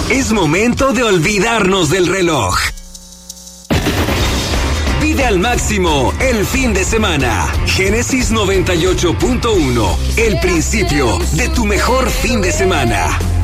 Es momento de olvidarnos del reloj. Vive al máximo el fin de semana. Génesis 98.1, el principio de tu mejor fin de semana.